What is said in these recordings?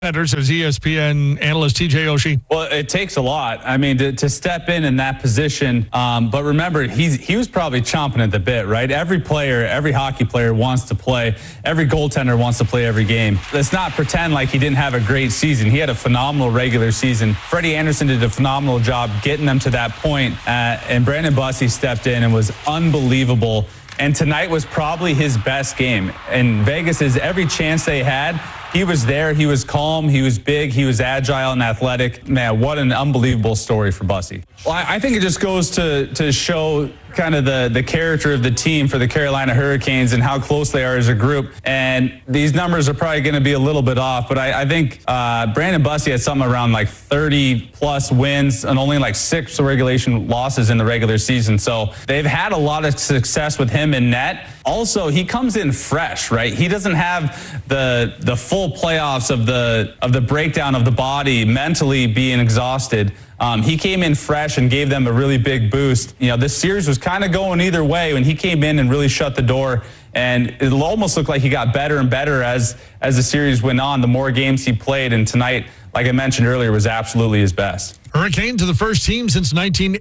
As ESPN analyst TJ Oshie. Well, it takes a lot. I mean, to step in that position. But remember, he was probably chomping at the bit, right? Every player, every hockey player wants to play. Every goaltender wants to play every game. Let's not pretend like he didn't have a great season. He had a phenomenal regular season. Freddie Anderson did a phenomenal job getting them to that point. And Brandon Bussi stepped in and was unbelievable. And tonight was probably his best game. And Vegas is every chance they had. He was there. He was calm. He was big. He was agile and athletic. Man, what an unbelievable story for Bussi. Well, I think it just goes to show kind of the character of the team for the Carolina Hurricanes and how close they are as a group. And these numbers are probably going to be a little bit off, but I think Brandon Bussi had something around like 30-plus wins and only like 6 regulation losses in the regular season. So they've had a lot of success with him in net. Also, he comes in fresh, right? He doesn't have the full playoffs of the breakdown of the body mentally being exhausted. He came in fresh and gave them a really big boost. You know, this series was kind of going either way when he came in and really shut the door. And it almost looked like he got better and better as the series went on, the more games he played. And tonight, like I mentioned earlier, was absolutely his best. Hurricanes are the first team since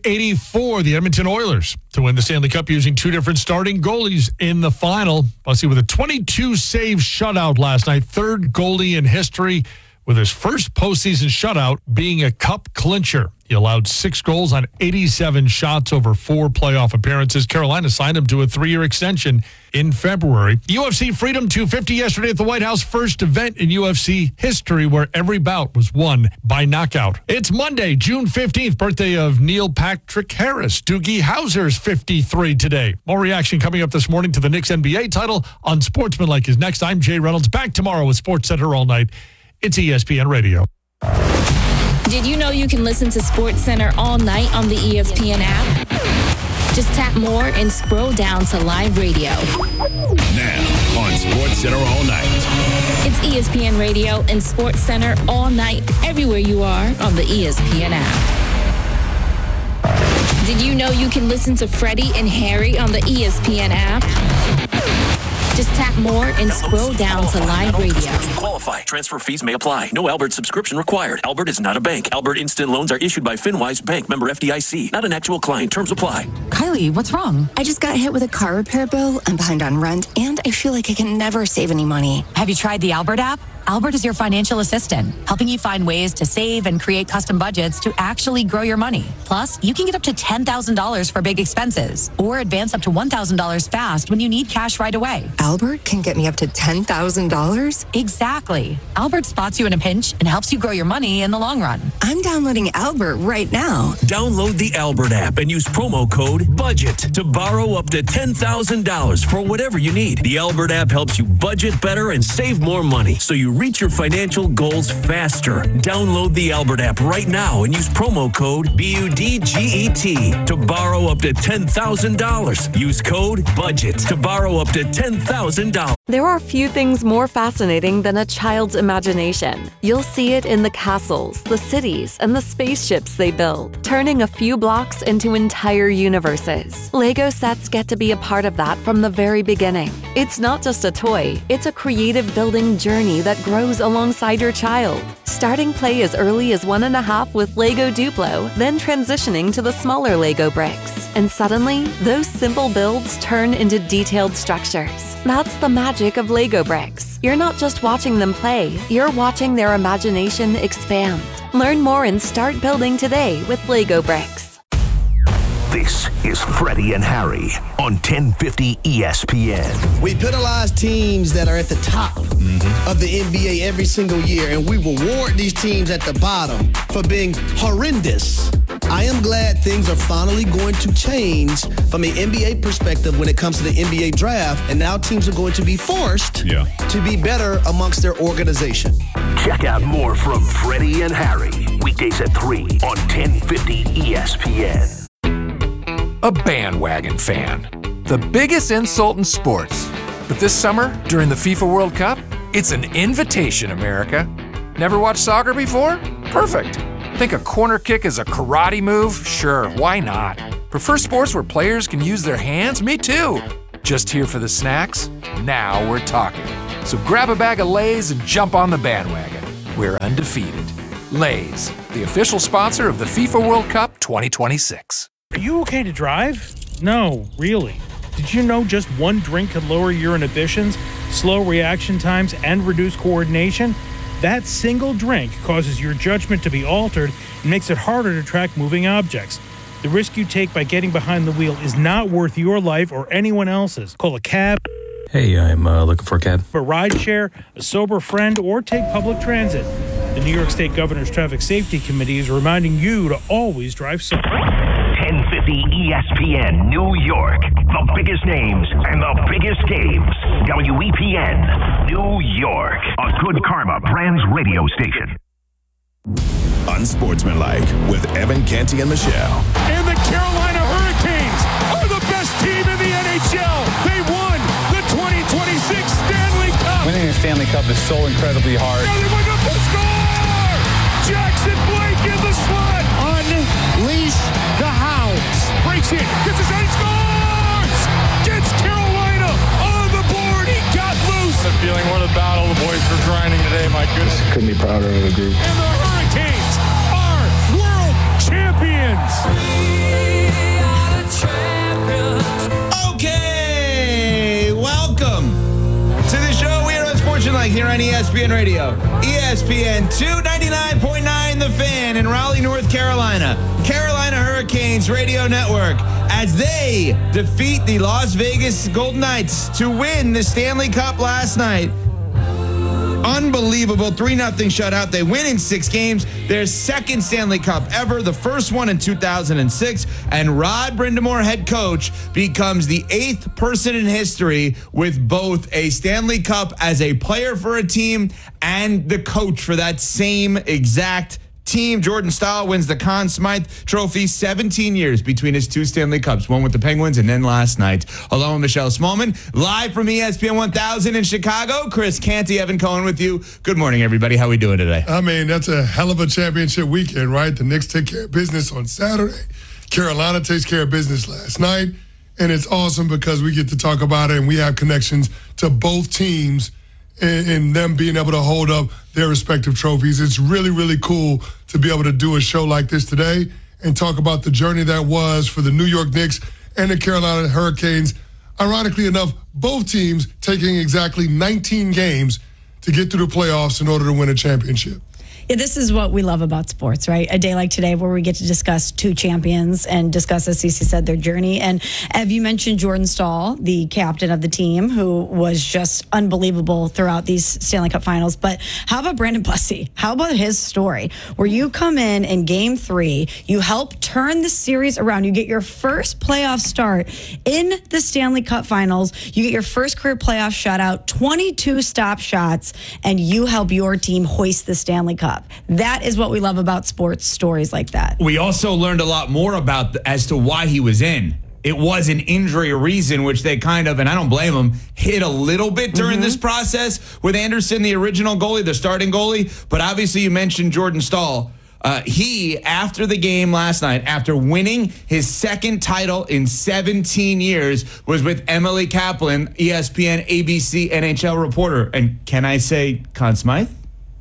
1984, the Edmonton Oilers, to win the Stanley Cup using 2 different starting goalies in the final. Bussi with a 22-save shutout last night, third goalie in history, with his first postseason shutout being a cup clincher. He allowed 6 goals on 87 shots over 4 playoff appearances. Carolina signed him to a 3-year extension in February. UFC Freedom 250 yesterday at the White House, first event in UFC history where every bout was won by knockout. It's Monday, June 15th, birthday of Neil Patrick Harris. Doogie Howser's 53 today. More reaction coming up this morning to the Knicks NBA title on Sportsmanlike is next. I'm Jay Reynolds, back tomorrow with SportsCenter all night. It's ESPN Radio. Did you know you can listen to SportsCenter all night on the ESPN app? Just tap more and scroll down to live radio. Now on SportsCenter all night. It's ESPN Radio and SportsCenter all night, everywhere you are on the ESPN app. Did you know you can listen to Freddie and Harry on the ESPN app? Just tap more and scroll down to live radio. Qualify. Transfer fees may apply. No Albert subscription required. Albert is not a bank. Albert Instant Loans are issued by FinWise Bank, member FDIC. Not an actual client. Terms apply. Kylie, what's wrong? I just got hit with a car repair bill. I'm behind on rent, and I feel like I can never save any money. Have you tried the Albert app? Albert is your financial assistant, helping you find ways to save and create custom budgets to actually grow your money. Plus, you can get up to $10,000 for big expenses or advance up to $1,000 fast when you need cash right away. Albert can get me up to $10,000? Exactly. Albert spots you in a pinch and helps you grow your money in the long run. I'm downloading Albert right now. Download the Albert app and use promo code BUDGET to borrow up to $10,000 for whatever you need. The Albert app helps you budget better and save more money so you reach your financial goals faster. Download the Albert app right now and use promo code BUDGET to borrow up to $10,000. Use code BUDGET to borrow up to $10,000. There are few things more fascinating than a child's imagination. You'll see it in the castles, the cities, and the spaceships they build, turning a few blocks into entire universes. Lego sets get to be a part of that from the very beginning. It's not just a toy, it's a creative building journey that grows alongside your child. Starting play as early as 1.5 with Lego Duplo, then transitioning to the smaller Lego bricks. And suddenly, those simple builds turn into detailed structures. That's the magic of Lego bricks. You're not just watching them play, you're watching their imagination expand. Learn more and start building today with Lego bricks. This is Freddie and Harry on 1050 ESPN. We penalize teams that are at the top of the NBA every single year, and we reward these teams at the bottom for being horrendous. I am glad things are finally going to change from an NBA perspective when it comes to the NBA draft, and now teams are going to be forced to be better amongst their organization. Check out more from Freddie and Harry, weekdays at 3 on 1050 ESPN. A bandwagon fan. The biggest insult in sports. But this summer, during the FIFA World Cup, it's an invitation, America. Never watched soccer before? Perfect. Think a corner kick is a karate move? Sure, why not? Prefer sports where players can use their hands? Me too. Just here for the snacks? Now we're talking. So grab a bag of Lay's and jump on the bandwagon. we're undefeated. Lay's, the official sponsor of the FIFA World Cup 2026. Are you okay to drive? No, really. Did you know just one drink could lower your inhibitions, slow reaction times, and reduce coordination? That single drink causes your judgment to be altered and makes it harder to track moving objects. The risk you take by getting behind the wheel is not worth your life or anyone else's. Call a cab. Hey, I'm looking for a cab. A ride share, a sober friend, or take public transit. The New York State Governor's Traffic Safety Committee is reminding you to always drive sober. 1050 ESPN New York. The biggest names and the biggest games. WEPN New York. A Good Karma Brands radio station. Unsportsmanlike with Evan Canty and Michelle. And the Carolina Hurricanes are the best team in the NHL. They won the 2026 Stanley Cup. Winning the Stanley Cup is so incredibly hard. Now they went up to score! Jackson Blake in the slot. Unleash the Hounds. Breaks in, gets his own scores! Gets Carolina on the board. He got loose. The feeling, what a battle the boys were grinding today, my goodness. Couldn't be prouder of the group. And the Hurricanes are world champions. Okay, welcome to the show. We are Unsportsmanlike here on ESPN Radio. ESPN 299.9 The Fan in Raleigh, North Carolina. Carolina Hurricanes Radio Network as they defeat the Las Vegas Golden Knights to win the Stanley Cup last night. Unbelievable 3-0 shutout. They win in 6 games. Their second Stanley Cup ever, the first one in 2006. And Rod Brind'Amour, head coach, becomes the 8th person in history with both a Stanley Cup as a player for a team and the coach for that same exact team. Jordan Staal wins the Conn Smythe Trophy, 17 years between his 2 Stanley Cups, one with the Penguins and then last night. Along with Michelle Smallman, live from ESPN 1000 in Chicago. Chris Canty, Evan Cohen with you. Good morning, everybody. How we doing today? I mean, that's a hell of a championship weekend, right? The Knicks take care of business on Saturday. Carolina takes care of business last night. And it's awesome because we get to talk about it and we have connections to both teams and them being able to hold up their respective trophies. It's really, really cool to be able to do a show like this today and talk about the journey that was for the New York Knicks and the Carolina Hurricanes. Ironically enough, both teams taking exactly 19 games to get through the playoffs in order to win a championship. Yeah, this is what we love about sports, right? A day like today where we get to discuss 2 champions and discuss, as Cece said, their journey. And Ev, you mentioned Jordan Staal, the captain of the team, who was just unbelievable throughout these Stanley Cup finals. But how about Brandon Bussey? How about his story? Where you come in Game 3, you help turn the series around. You get your first playoff start in the Stanley Cup finals. You get your first career playoff shutout, 22 stop shots, and you help your team hoist the Stanley Cup. That is what we love about sports stories like that. We also learned a lot more about as to why he was in. It was an injury reason, which they kind of, and I don't blame them, hit a little bit during this process with Anderson, the original goalie, the starting goalie. But obviously you mentioned Jordan Staal. He, after the game last night, after winning his second title in 17 years, was with Emily Kaplan, ESPN, ABC, NHL reporter. And can I say Conn Smythe?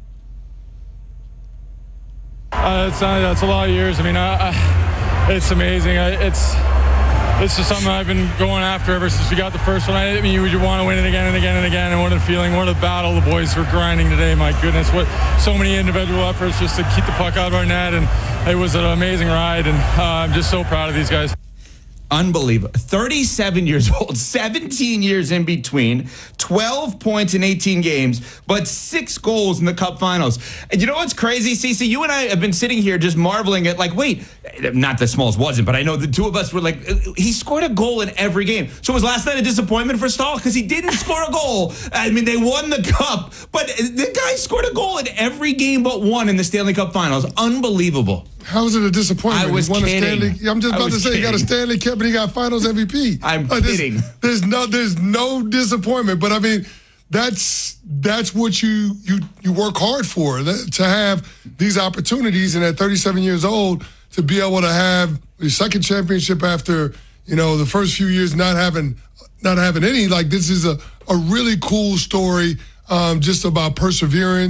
That's a lot of years. I mean, it's amazing. It's just something I've been going after ever since we got the first one. I mean, you want to win it again and again and again. And what a feeling, what a battle the boys were grinding today. My goodness, what so many individual efforts just to keep the puck out of our net. And it was an amazing ride. And I'm just so proud of these guys. Unbelievable. 37 years old, 17 years in between, 12 points in 18 games, but 6 goals in the Cup finals. And you know what's crazy, Cece? You and I have been sitting here just marveling at, like, wait, not that Smalls wasn't, but I know the two of us were like, he scored a goal in every game. So was last night a disappointment for Staal? Because he didn't score a goal. I mean, they won the Cup, but the guy scored a goal in every game but one in the Stanley Cup finals. Unbelievable. How is it a disappointment? I was kidding. I'm just about to say, he got a Stanley Cup and he got Finals MVP. I'm kidding. There's no disappointment. But I mean, that's what you work hard for, to have these opportunities. And at 37 years old, to be able to have the second championship after the first few years not having any. Like, this is a really cool story, just about perseverance.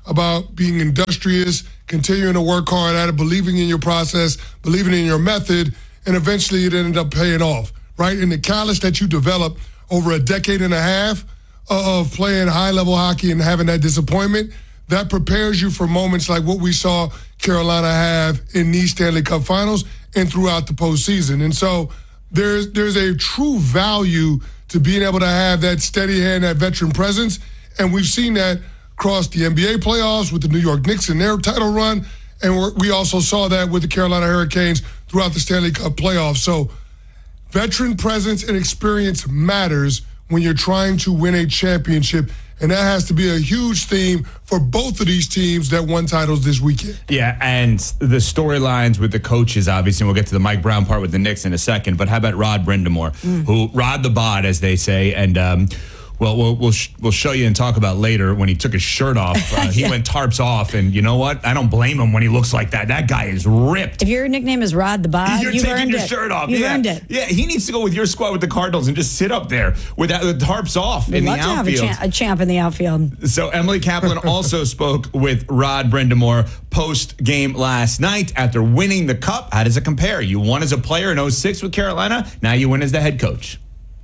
about being industrious, continuing to work hard at it, believing in your process, believing in your method, and eventually it ended up paying off, right? And the callus that you develop over a decade and a half of playing high-level hockey and having that disappointment, that prepares you for moments like what we saw Carolina have in these Stanley Cup Finals and throughout the postseason. And so there's a true value to being able to have that steady hand, that veteran presence, and we've seen that across the NBA playoffs with the New York Knicks in their title run, and we also saw that with the Carolina Hurricanes throughout the Stanley Cup playoffs. So veteran presence and experience matters when you're trying to win a championship, and that has to be a huge theme for both of these teams that won titles this weekend. Yeah, and the storylines with the coaches, obviously, and we'll get to the Mike Brown part with the Knicks in a second, but how about Rod Brind'Amour, who Rod the Bod, as they say, and well, we'll show you and talk about later when he took his shirt off. He went tarps off, and you know what? I don't blame him when he looks like that. That guy is ripped. If your nickname is Rod the Bod, you've earned taking your it. shirt off. You've earned it. Yeah, he needs to go with your squad with the Cardinals and just sit up there with the tarps off in the outfield. We'd love to have a champ in the outfield. So Emily Kaplan also spoke with Rod Brind'Amour post-game last night after winning the Cup. How does it compare? You won as a player in 06 with Carolina. Now you win as the head coach.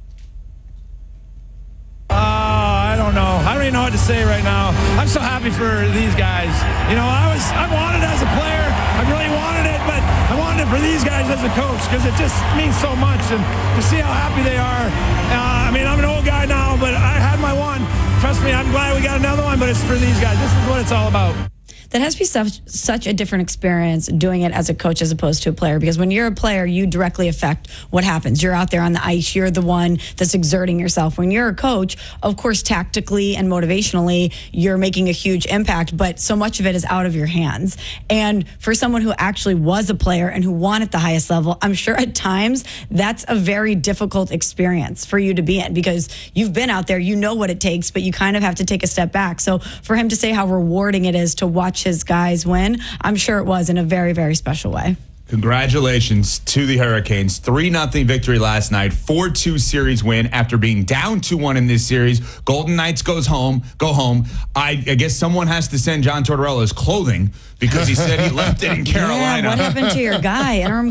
I don't know. I don't even know what to say right now. I'm so happy for these guys. You know, I wanted it as a player. I really wanted it, but I wanted it for these guys as a coach because it just means so much. And to see how happy they are. I mean, I'm an old guy now, but I had my one. Trust me, I'm glad we got another one, but it's for these guys. This is what it's all about. That has to be such a different experience doing it as a coach as opposed to a player, because when you're a player, you directly affect what happens. You're out there on the ice. You're the one that's exerting yourself. When you're a coach, of course, tactically and motivationally, you're making a huge impact, but so much of it is out of your hands. And for someone who actually was a player and who won at the highest level, I'm sure at times that's a very difficult experience for you to be in, because you've been out there, you know what it takes, but you kind of have to take a step back. So for him to say how rewarding it is to watch his guys win, I'm sure it was in a very, very special way. Congratulations to the Hurricanes. 3-0 victory last night. 4-2 series win after being down 2-1 in this series. Golden Knights go home. I guess someone has to send John Tortorella's clothing because he said he left it in Carolina. Yeah, what happened to your guy? Interim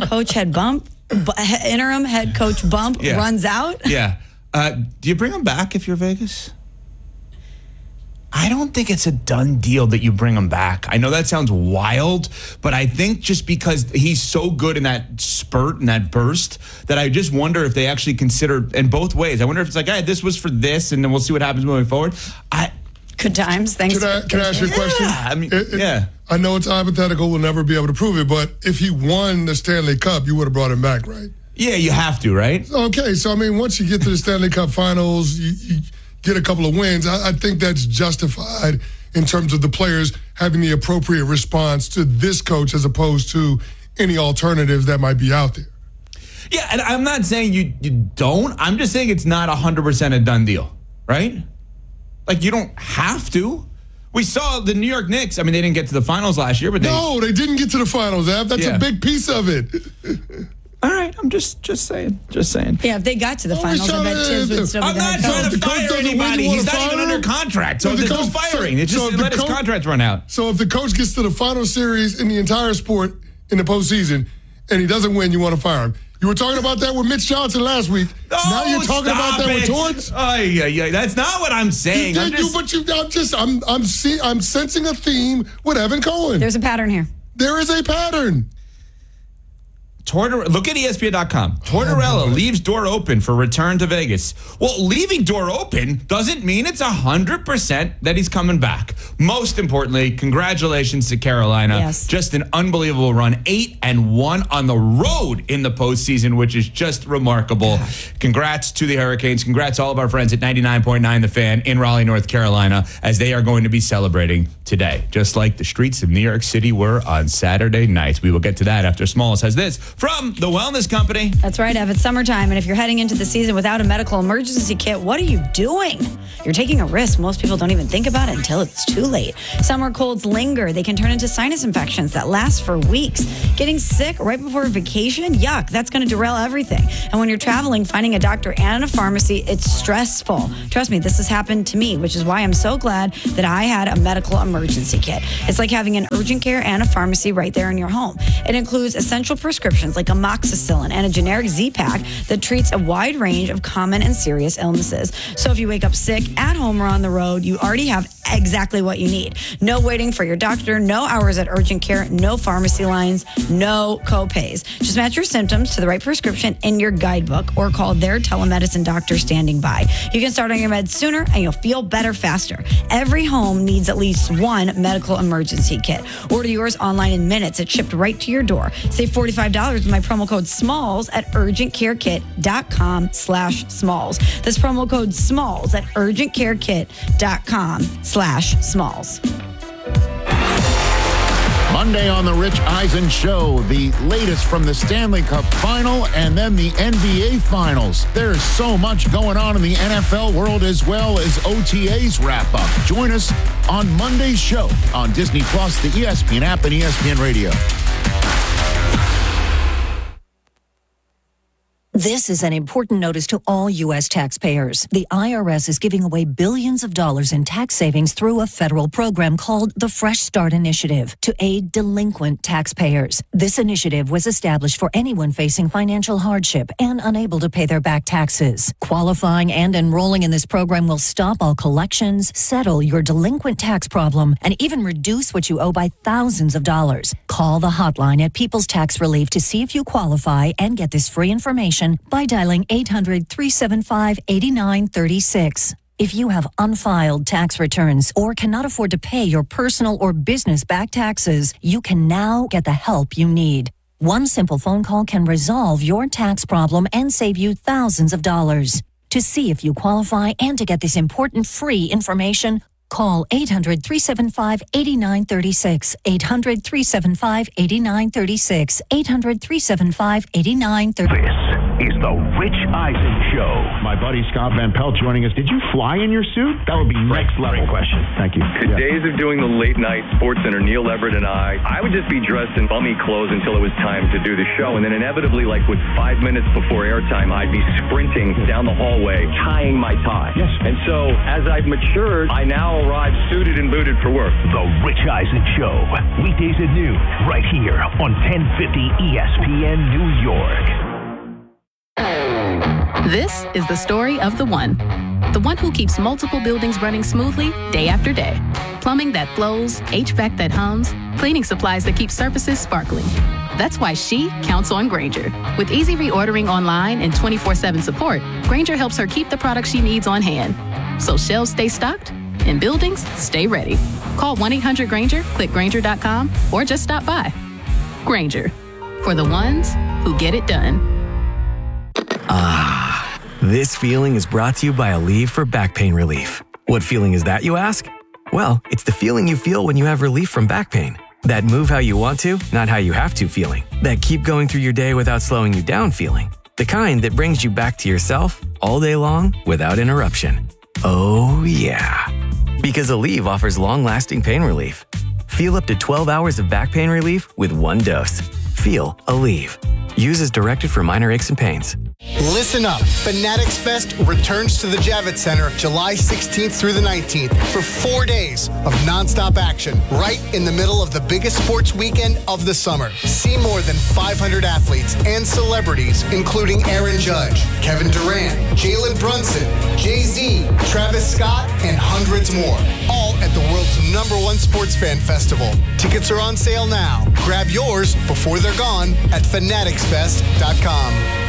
head coach bump runs out? Yeah. Do you bring him back if you're Vegas? I don't think it's a done deal that you bring him back. I know that sounds wild, but I think just because he's so good in that spurt and that burst that I just wonder if they actually consider in both ways. I wonder if it's like, hey, this was for this, and then we'll see what happens moving forward. Good times. Thanks. Can I ask you a question? I mean, I know it's hypothetical. We'll never be able to prove it, but if he won the Stanley Cup, you would have brought him back, right? Yeah, you have to, right? Okay, so I mean, once you get to the Stanley Cup Finals, you get a couple of wins. I think that's justified in terms of the players having the appropriate response to this coach as opposed to any alternatives that might be out there. Yeah, and I'm not saying you don't. I'm just saying it's not 100% a done deal, right? Like, you don't have to. We saw the New York Knicks. I mean, they didn't get to the finals last year, but they didn't get to the finals, Ab. That's a big piece of it. All right, I'm just saying. Yeah, if they got to the finals, I bet Tiz would still be I'm not trying to fire anybody. He's not even under contract, so there's no firing. It's just let his contract run out. So if the coach gets to the final series in the entire sport in the postseason and he doesn't win, you want to fire him. You were talking about that with Mitch Johnson last week. Now you're talking about that with Torrance? Yeah. That's not what I'm saying. I'm sensing a theme with Evan Cohen. There's a pattern here. There is a pattern. Look at ESPN.com. Tortorella leaves door open for return to Vegas. Well, leaving door open doesn't mean it's 100% that he's coming back. Most importantly, congratulations to Carolina. Yes. Just an unbelievable run. 8-1 on the road in the postseason, which is just remarkable. Congrats to the Hurricanes. Congrats to all of our friends at 99.9 The Fan in Raleigh, North Carolina, as they are going to be celebrating today, just like the streets of New York City were on Saturday night. We will get to that after Smalls has this from the Wellness Company. That's right, Ev. It's summertime, and if you're heading into the season without a medical emergency kit, what are you doing? You're taking a risk. Most people don't even think about it until it's too late. Summer colds linger. They can turn into sinus infections that last for weeks. Getting sick right before vacation? Yuck, that's going to derail everything. And when you're traveling, finding a doctor and a pharmacy, it's stressful. Trust me, this has happened to me, which is why I'm so glad that I had a medical emergency kit. It's like having an urgent care and a pharmacy right there in your home. It includes essential prescriptions like amoxicillin and a generic Z-Pack that treats a wide range of common and serious illnesses. So if you wake up sick at home or on the road, you already have exactly what you need. No waiting for your doctor, no hours at urgent care, no pharmacy lines, no co-pays. Just match your symptoms to the right prescription in your guidebook or call their telemedicine doctor standing by. You can start on your meds sooner and you'll feel better faster. Every home needs at least one medical emergency kit. Order yours online in minutes. It's shipped right to your door. Save $45 with my promo code SMALLS at urgentcarekit.com/smalls. That's promo code SMALLS at urgentcarekit.com/smalls. Monday on the Rich Eisen Show, the latest from the Stanley Cup Final and then the NBA Finals. There's so much going on in the NFL world as well as OTAs wrap up. Join us on Monday's show on Disney+, the ESPN app, and ESPN Radio. This is an important notice to all U.S. taxpayers. The IRS is giving away billions of dollars in tax savings through a federal program called the Fresh Start Initiative to aid delinquent taxpayers. This initiative was established for anyone facing financial hardship and unable to pay their back taxes. Qualifying and enrolling in this program will stop all collections, settle your delinquent tax problem, and even reduce what you owe by thousands of dollars. Call the hotline at People's Tax Relief to see if you qualify and get this free information by dialing 800-375-8936. If you have unfiled tax returns or cannot afford to pay your personal or business back taxes, you can now get the help you need. One simple phone call can resolve your tax problem and save you thousands of dollars. To see if you qualify and to get this important free information, call 800-375-8936, 800-375-8936, 800-375-8936. Is the Rich Eisen Show. My buddy Scott Van Pelt joining us. Did you fly in your suit? That would be next level. Great question. Thank you. The days of doing the late night Sports Center, Neil Everett and I would just be dressed in bummy clothes until it was time to do the show. And then inevitably, like with 5 minutes before airtime, I'd be sprinting down the hallway, tying my tie. Yes. And so as I've matured, I now arrive suited and booted for work. The Rich Eisen Show. Weekdays at noon, right here on 1050 ESPN New York. This is the story of the one who keeps multiple buildings running smoothly day after day. Plumbing that flows, HVAC that hums, cleaning supplies that keep surfaces sparkling. That's why she counts on Grainger. With easy reordering online and 24/7 support, Grainger helps her keep the products she needs on hand. So shelves stay stocked and buildings stay ready. Call 1-800-GRAINGER, click Grainger.com, or just stop by. Grainger, for the ones who get it done. This feeling is brought to you by Aleve for back pain relief. What feeling is that, you ask? Well, it's the feeling you feel when you have relief from back pain. That move how you want to, not how you have to feeling. That keep going through your day without slowing you down feeling. The kind that brings you back to yourself all day long without interruption. Oh yeah. Because Aleve offers long-lasting pain relief. Feel up to 12 hours of back pain relief with one dose. Feel Aleve. Use as directed for minor aches and pains. Listen up. Fanatics Fest returns to the Javits Center July 16th through the 19th for 4 days of nonstop action right in the middle of the biggest sports weekend of the summer. See more than 500 athletes and celebrities, including Aaron Judge, Kevin Durant, Jalen Brunson, Jay-Z, Travis Scott, and hundreds more. All at the world's #1 sports fan festival. Tickets are on sale now. Grab yours before they're gone at fanaticsfest.com.